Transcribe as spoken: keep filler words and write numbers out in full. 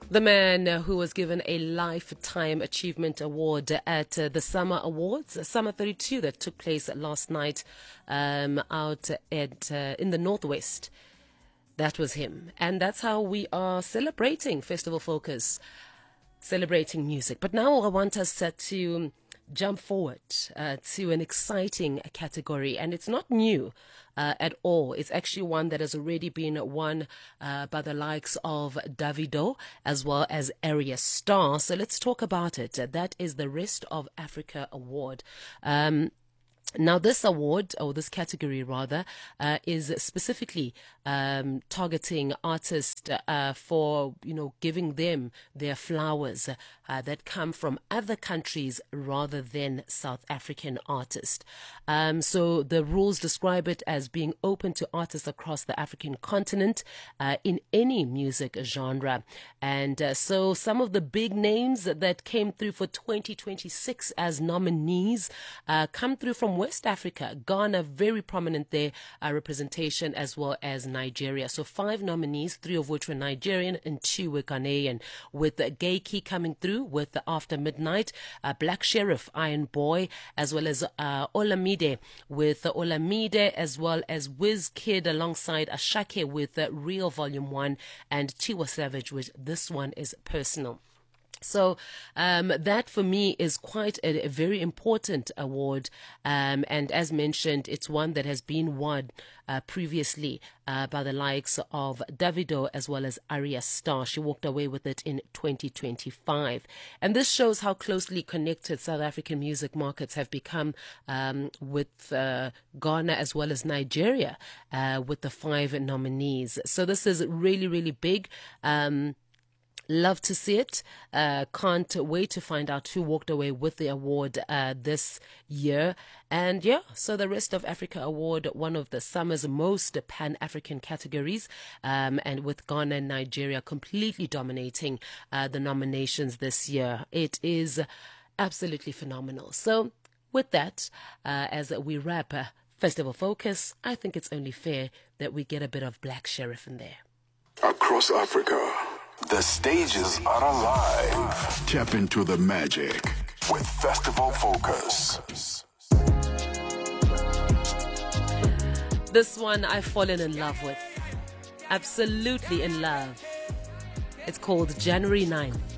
The man who was given a Lifetime Achievement Award at uh, the Summer Awards, Summer thirty-two, that took place last night um, out at uh, in the Northwest. That was him. And that's how we are celebrating Festival Focus, celebrating music. But now I want us uh, to jump forward uh, to an exciting category, and it's not new uh, at all. It's actually one that has already been won uh, by the likes of Davido as well as Arya Star. So let's talk about it. That is the Rest of Africa Award. Um, Now, this award, or this category rather, uh, is specifically um, targeting artists uh, for, you know, giving them their flowers uh, that come from other countries rather than South African artists. Um, so the rules describe it as being open to artists across the African continent uh, in any music genre. And uh, so some of the big names that came through for twenty twenty-six as nominees uh, come through from West Africa. Ghana, very prominent there, uh, representation, as well as Nigeria. So five nominees, three of which were Nigerian and two were Ghanaian, with uh, Gay Key coming through with uh, After Midnight, uh, Black Sheriff, Iron Boy, as well as uh, Olamide with uh, Olamide, as well as Wizkid alongside Ashake with uh, Real Volume one, and Tiwa Savage with This One Is Personal. So um, that for me is quite a, a very important award, um, and as mentioned, it's one that has been won uh, previously uh, by the likes of Davido as well as Arya Star. She walked away with it in twenty twenty-five, and this shows how closely connected South African music markets have become um, with uh, Ghana as well as Nigeria uh, with the five nominees. So this is really, really big. Um, Love to see it. Uh, can't wait to find out who walked away with the award uh, this year. And yeah, so the Rest of Africa Award, one of the summer's most Pan-African categories, um, and with Ghana and Nigeria completely dominating uh, the nominations this year. It is absolutely phenomenal. So with that, uh, as we wrap uh, Festival Focus, I think it's only fair that we get a bit of Black Sheriff in there. Across Africa, the stages are alive. Tap into the magic with Festival Focus. This one I've fallen in love with. Absolutely in love. It's called January ninth.